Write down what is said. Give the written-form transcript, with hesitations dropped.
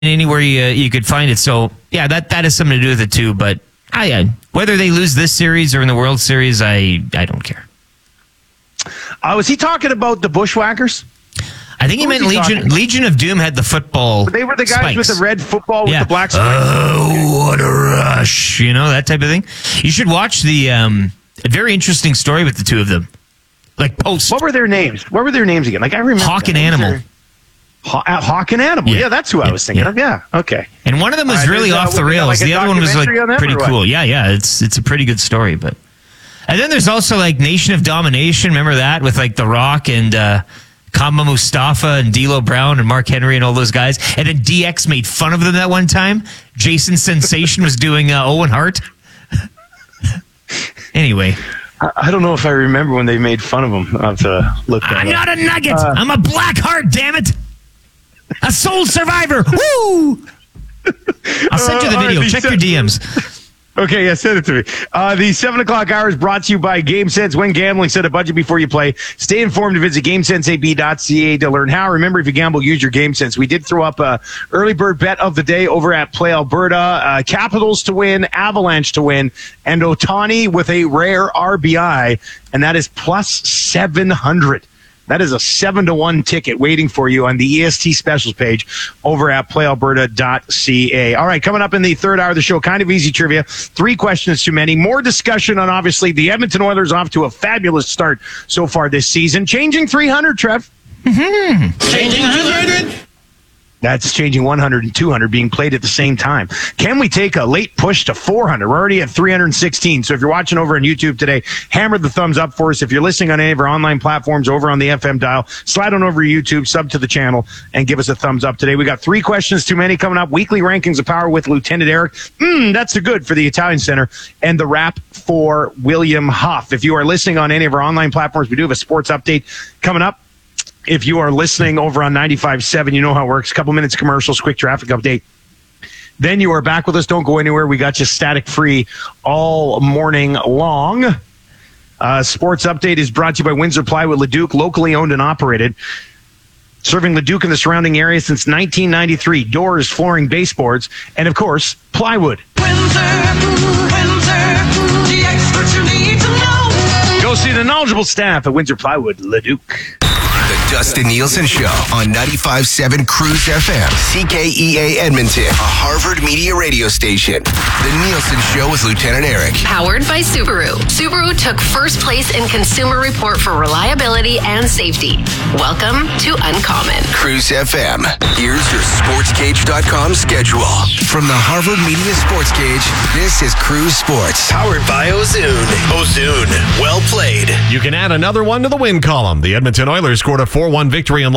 anywhere you could find it. So, yeah, that has something to do with it, too. But whether they lose this series or in the World Series, I don't care. Was he talking about the Bushwhackers? I think he meant Legion of Doom had the football. They were the guys spikes. with the red football with the black spikes. Oh, what a rush. That type of thing. You should watch the a very interesting story with the two of them. Like post. What were their names? What were their names again? Like I remember. Hawk and Animal. Hawk and Animal. Yeah, that's who I was thinking of. Yeah, okay. And one of them was really off the rails. The other one was like pretty cool. Yeah. It's a pretty good story. But and then there's also like Nation of Domination. Remember that with like The Rock and Kama Mustafa and D'Lo Brown and Mark Henry and all those guys. And then DX made fun of them that one time. Jason Sensation was doing Owen Hart. Anyway. I don't know if I remember when they made fun of him. I'll have to look that I'm up. not a nugget. I'm a black heart, damn it. A soul survivor. Woo! I'll send you the video. Check your DMs. Okay, yeah, send it to me. The 7 o'clock hour is brought to you by GameSense. When gambling, set a budget before you play. Stay informed and visit GameSenseAB.ca to learn how. Remember, if you gamble, use your GameSense. We did throw up a early bird bet of the day over at Play Alberta. Capitals to win, Avalanche to win, and Ohtani with a rare RBI, and that is plus 700. That is a 7-1 ticket waiting for you on the EST specials page over at playalberta.ca. All right, coming up in the third hour of the show, kind of easy trivia. 3 questions too many. More discussion on, obviously, the Edmonton Oilers off to a fabulous start so far this season. Changing 300, Trev. Mm-hmm. Changing 100. That's changing 100 and 200 being played at the same time. Can we take a late push to 400? We're already at 316. So if you're watching over on YouTube today, hammer the thumbs up for us. If you're listening on any of our online platforms over on the FM dial, slide on over to YouTube, sub to the channel, and give us a thumbs up today. We got 3 questions too many coming up. Weekly rankings of power with Lieutenant Eric. That's a good for the Italian Center. And the wrap for William Huff. If you are listening on any of our online platforms, we do have a sports update coming up. If you are listening over on 95.7, you know how it works. A couple minutes commercials, quick traffic update. Then you are back with us. Don't go anywhere. We got you static free all morning long. Sports update is brought to you by Windsor Plywood Leduc, locally owned and operated. Serving Leduc and the surrounding area since 1993. Doors, flooring, baseboards, and of course, plywood. Windsor, the experts you need to know. Go see the knowledgeable staff at Windsor Plywood Leduc. The Dustin Nielsen Show on 95.7 Cruise FM, CKEA Edmonton, a Harvard Media radio station. The Nielsen Show with Lieutenant Eric. Powered by Subaru. Subaru took first place in Consumer Report for reliability and safety. Welcome to Uncommon. Cruise FM. Here's your SportsCage.com schedule. From the Harvard Media Sports Cage, this is Cruise Sports. Powered by Ozune. Ozune, well played. You can add another one to the win column. The Edmonton Oilers scored a 4-1 victory in